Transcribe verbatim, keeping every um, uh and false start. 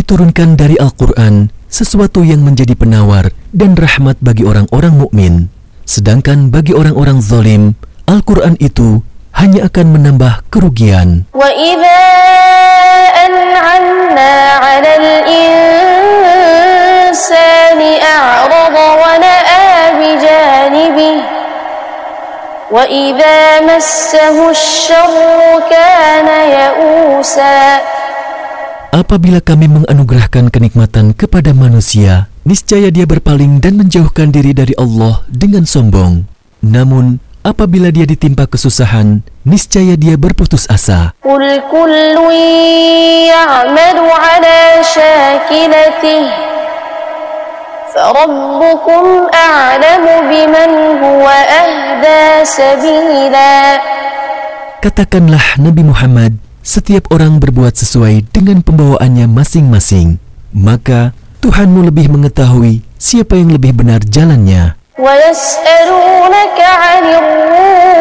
turunkan dari Al-Quran sesuatu yang menjadi penawar dan rahmat bagi orang-orang mukmin. Sedangkan bagi orang-orang zalim, Al-Quran itu hanya akan menambah kerugian. وَإِذَا أَنْعَمْنَا عَلَى الْإِنسَانِ أَعْرَضَ وَنَأَى بِجَانِبِهِ وَإِذَا مَسَّهُ الشَّرُّ كَانَ يَئُوسًا. Apabila kami menganugerahkan kenikmatan kepada manusia, niscaya dia berpaling dan menjauhkan diri dari Allah dengan sombong. Namun, apabila dia ditimpa kesusahan, niscaya dia berputus asa. قُلْ كُلٌّ يَعْمَلُ عَلَى شَاكِلَتِهِ فَرَبُّكُمْ أَعْلَمُ بِمَنْ هُوَ أَهْدَى سَبِيلًا. Katakanlah Nabi Muhammad, setiap orang berbuat sesuai dengan pembawaannya masing-masing. Maka Tuhanmu lebih mengetahui siapa yang lebih benar jalannya. وَيَسْأَلُونَكَ عَنِ الرُّوحِ